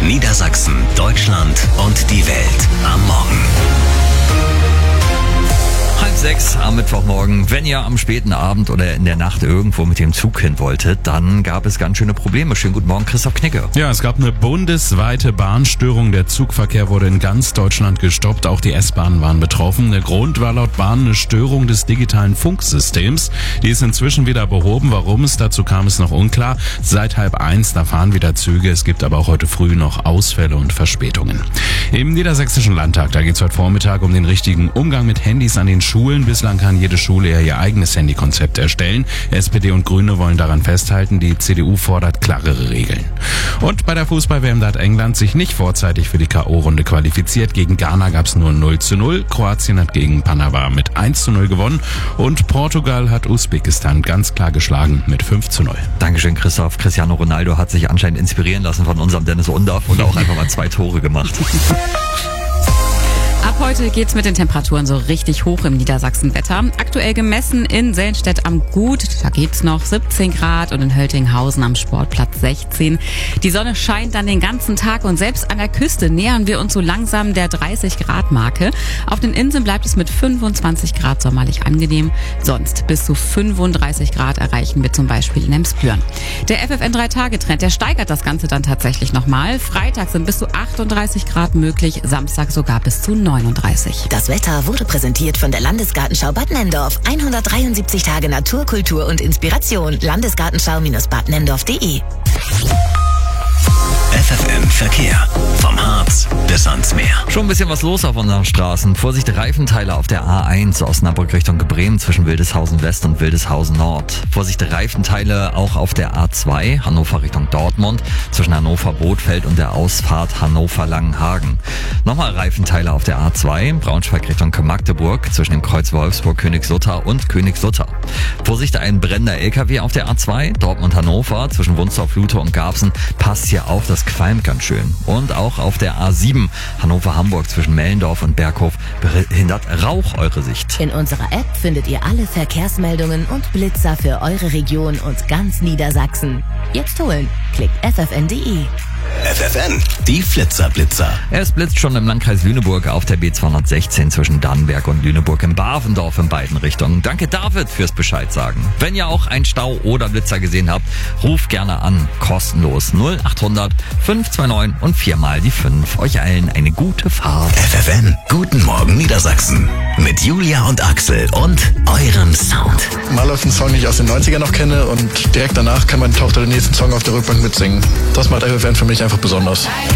Niedersachsen, Deutschland und die Welt am Morgen. 5:30 am Mittwochmorgen. Wenn ihr am späten Abend oder in der Nacht irgendwo mit dem Zug hin wolltet, dann gab es ganz schöne Probleme. Schönen guten Morgen, Christoph Knigge. Ja, es gab eine bundesweite Bahnstörung. Der Zugverkehr wurde in ganz Deutschland gestoppt. Auch die S-Bahnen waren betroffen. Der Grund war laut Bahn eine Störung des digitalen Funksystems. Die ist inzwischen wieder behoben. Warum es dazu kam, ist noch unklar. Seit 12:30, da fahren wieder Züge. Es gibt aber auch heute früh noch Ausfälle und Verspätungen. Im Niedersächsischen Landtag, da geht es heute Vormittag um den richtigen Umgang mit Handys an den Schulen. Bislang kann jede Schule ja ihr eigenes Handykonzept erstellen. SPD und Grüne wollen daran festhalten. Die CDU fordert klarere Regeln. Und bei der Fußball-WM hat England sich nicht vorzeitig für die K.O.-Runde qualifiziert. Gegen Ghana gab es nur 0:0. Kroatien hat gegen Panama mit 1:0 gewonnen. Und Portugal hat Usbekistan ganz klar geschlagen mit 5:0. Dankeschön, Christoph. Cristiano Ronaldo hat sich anscheinend inspirieren lassen von unserem Dennis Undaff und auch einfach mal 2 Tore gemacht. Ab heute geht's mit den Temperaturen so richtig hoch im Niedersachsenwetter. Aktuell gemessen in Selnstedt am Gut, da geht's noch 17 Grad und in Höltinghausen am Sportplatz 16. Die Sonne scheint dann den ganzen Tag und selbst an der Küste nähern wir uns so langsam der 30-Grad-Marke. Auf den Inseln bleibt es mit 25 Grad sommerlich angenehm. Sonst bis zu 35 Grad erreichen wir zum Beispiel in Emsbüren. Der FFN 3-Tage-Trend, der steigert das Ganze dann tatsächlich nochmal. Freitag sind bis zu 38 Grad möglich, Samstag sogar bis zu 39. Das Wetter wurde präsentiert von der Landesgartenschau Bad Nenndorf. 173 Tage Natur, Kultur und Inspiration. Landesgartenschau-badnenndorf.de. FFN Verkehr. Vom Harz bis ans Meer. Schon ein bisschen was los auf unseren Straßen. Vorsicht, Reifenteile auf der A1 Osnabrück Richtung Bremen zwischen Wildeshausen West und Wildeshausen Nord. Vorsicht, Reifenteile auch auf der A2 Hannover Richtung Dortmund zwischen Hannover Bothfeld und der Ausfahrt Hannover Langenhagen. Nochmal Reifenteile auf der A2 Braunschweig Richtung Magdeburg zwischen dem Kreuz Wolfsburg Königslutter und Königslutter. Vorsicht, ein brennender LKW auf der A2 Dortmund Hannover zwischen Wunstorf-Lute und Garbsen. Passt hier auf, das qualmt ganz schön. Und auch auf der A7 Hannover-Hamburg zwischen Mellendorf und Berghof behindert Rauch eure Sicht. In unserer App findet ihr alle Verkehrsmeldungen und Blitzer für eure Region und ganz Niedersachsen. Jetzt holen. Klickt ffn.de. FFN, die Flitzerblitzer. Es blitzt schon im Landkreis Lüneburg auf der B216 zwischen Dannenberg und Lüneburg im Bavendorf in beiden Richtungen. Danke David fürs Bescheid sagen. Wenn ihr auch einen Stau oder Blitzer gesehen habt, ruft gerne an. Kostenlos 0800 529 und 4 die 5. Euch allen eine gute Fahrt. FFN, guten Morgen Niedersachsen. Mit Julia und Axel und eurem Sound. Mal läuft ein Song, den ich aus den 90ern noch kenne und direkt danach kann meine Tochter den nächsten Song auf der Rückbank mitsingen. Das macht FFN für mich einfach besonders.